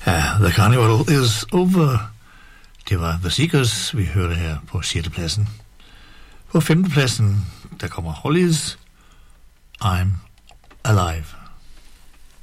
Ja, The Carnival is over. Det var The Seekers, vi hørte her på 6. pladsen. På 5. pladsen, der kommer Hollies I'm Alive.